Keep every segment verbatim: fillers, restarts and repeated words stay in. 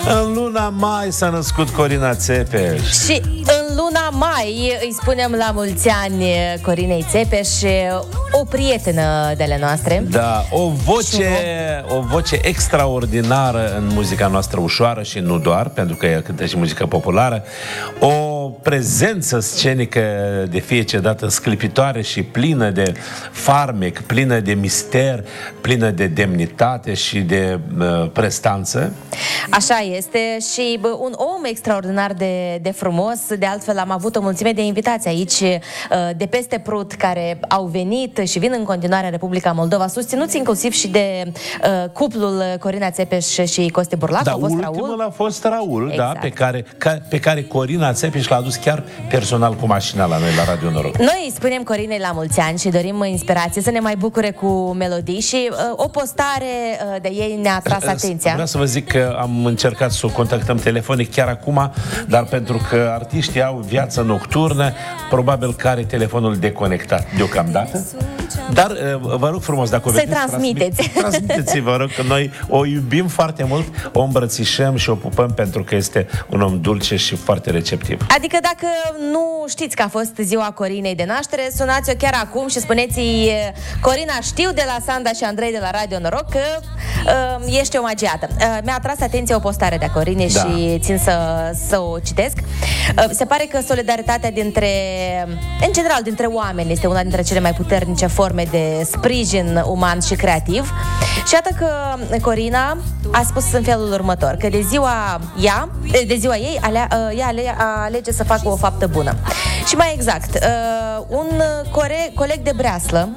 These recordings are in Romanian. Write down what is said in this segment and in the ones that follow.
În luna mai s-a născut Corina Țepeș. Și în luna mai îi spunem la mulți ani Corinei Țepeș, o prietenă de ale noastre. Da, o voce, o voce extraordinară în muzica noastră ușoară și nu doar, pentru că ea cântă și muzică populară. O prezență scenică de fiecare dată sclipitoare și plină de farmec, plină de mister, plină de demnitate și de uh, prestanță. Așa este și bă, un om extraordinar de, de frumos. De altfel am avut o mulțime de invitații aici de peste Prut care au venit și vin în continuare în Republica Moldova, susținuți inclusiv și de uh, cuplul Corina Țepeș și Costi Burlac. Da, a fost ultimul Raul. a fost Raul, Exact. da, pe care, ca, pe care Corina Țepeș l-a adus chiar personal cu mașina la noi la Radio Noroc. Noi îi spunem Corinei la mulți ani și dorim inspirație să ne mai bucure cu melodii și uh, o postare uh, de ei ne-a atras atenția. Vreau să vă zic că am încercat să o contactăm telefonic chiar acum, dar pentru că artiștii au viață nocturnă, probabil că are telefonul deconectat deocamdată. Dar vă rog frumos, dacă o să-i vedeți, transmiteți. Transmiteți, vă rog, că noi o iubim foarte mult, o îmbrățișăm și o pupăm pentru că este un om dulce și foarte receptiv. Adică dacă nu știți că a fost ziua Corinei de naștere, sunați-o chiar acum și spuneți-i: Corina, știu de la Sanda și Andrei de la Radio Noroc că uh, ești o magiată. Uh, mi-a atras atenția o postare de Corine, da, și țin să, să o citesc. Uh, se pare că solidaritatea dintre, în general, dintre oameni este una dintre cele mai puternice forme de sprijin uman și creativ. Și iată că Corina a spus în felul următor, că de ziua ea, de ziua ei, alea, ea ale, alege să facă o faptă bună. Și mai exact, un core, coleg de breaslă,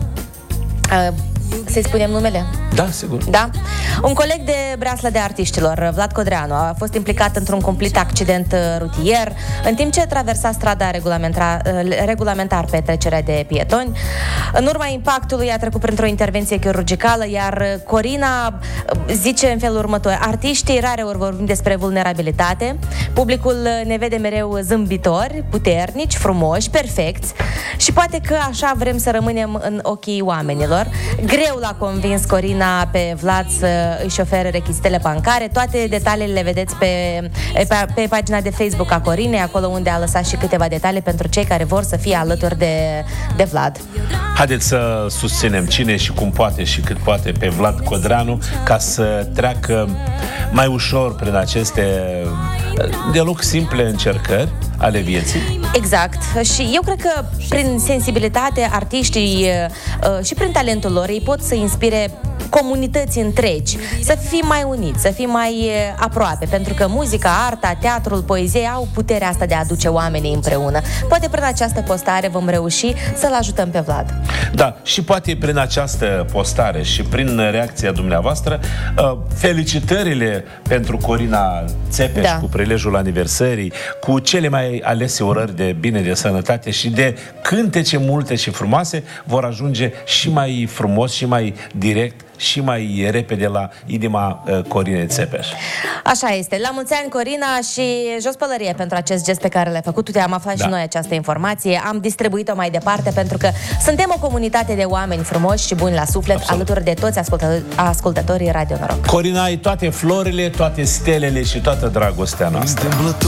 să-i spunem numele? Da, sigur. Da? Un coleg de breaslă de artiștilor, Vlad Codreanu, a fost implicat într-un cumplit accident rutier în timp ce traversa strada regulamentar, regulamentar pe trecerea de pietoni. În urma impactului a trecut printr-o intervenție chirurgicală, iar Corina zice în felul următor: artiștii rareori vorbim despre vulnerabilitate, publicul ne vede mereu zâmbitori, puternici, frumoși, perfecți și poate că așa vrem să rămânem în ochii oamenilor. Greu l-a convins Corina pe Vlad să își ofere rechizitele bancare. Toate detaliile le vedeți pe, pe, pe pagina de Facebook a Corinei, acolo unde a lăsat și câteva detalii pentru cei care vor să fie alături de, de Vlad. Haideți să susținem cine și cum poate și cât poate pe Vlad Codreanu ca să treacă mai ușor prin aceste deloc simple încercări ale vieții. Exact. Și eu cred că prin sensibilitate artiștii uh, și prin talentul lor ei pot să inspire comunități întregi, să fim mai uniți, să fim mai aproape, pentru că muzica, arta, teatrul, poezia au puterea asta de a aduce oamenii împreună. Poate prin această postare vom reuși să-l ajutăm pe Vlad. Da, și poate prin această postare și prin reacția dumneavoastră, felicitările pentru Corina Țepeș, da, cu prilejul aniversării, cu cele mai alese urări de bine, de sănătate și de cântece multe și frumoase, vor ajunge și mai frumos și mai direct și mai repede la inima uh, Corinei Țepeș. Așa este. La mulți ani, Corina, și jos pălărie pentru acest gest pe care l-ai făcut. Uite, am aflat, da, și noi această informație, am distribuit-o mai departe pentru că suntem o comunitate de oameni frumoși și buni la suflet. Absolut. Alături de toți ascultă ascultătorii Radio Noroc. Corina, ai toate florile, toate stelele și toată dragostea noastră.